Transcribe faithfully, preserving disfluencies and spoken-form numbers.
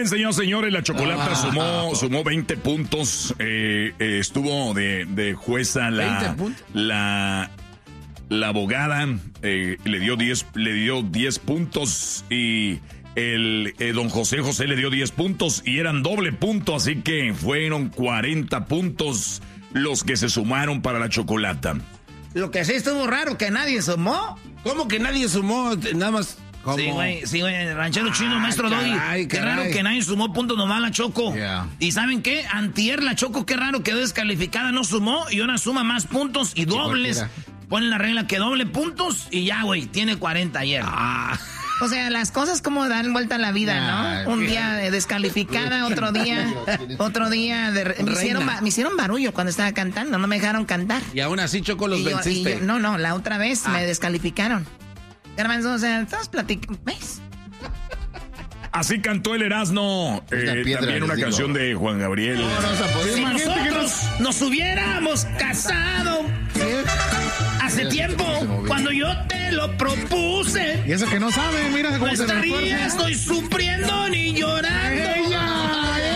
bien, señores, señores, la Chocolata Ah. sumó, sumó veinte puntos. Eh, eh, estuvo de, de jueza la, la, la abogada. Eh, le dio diez, le dio diez puntos. Y el eh, don José José le dio diez puntos. Y eran doble punto. Así que fueron cuarenta puntos los que se sumaron para la Chocolata. Lo que sí estuvo raro, que nadie sumó. ¿Cómo que nadie sumó? Nada más. ¿Cómo? Sí, güey, sí, güey, ranchero chino, Ah, maestro Doggy. caray, Qué caray. raro que nadie sumó punto nomás la Choco. Yeah. ¿Y saben qué? Antier la Choco, qué raro, quedó descalificada, no sumó y ahora suma más puntos y dobles. Ponen la regla que doble puntos y ya, güey, tiene cuarenta ayer. Ah. O sea, las cosas como dan vuelta a la vida, ¿no? Un día eh, descalificada, otro día, otro día de, me, hicieron, ba- me hicieron barullo cuando estaba cantando, no me dejaron cantar. Y aún así, Choco, los Y yo- y venciste. yo- no, no, la otra vez Ah. me descalificaron. Garbanzo, o sea, estamos platicando, ¿ves? Así cantó el Erasmo. Eh, piedra, también una les digo. canción de Juan Gabriel. Si nosotros nos hubiéramos casado hace tiempo, cuando yo te lo propuse, Y eso que no sabe, mira no cómo se estaría, refuerza. estoy sufriendo ni llorando.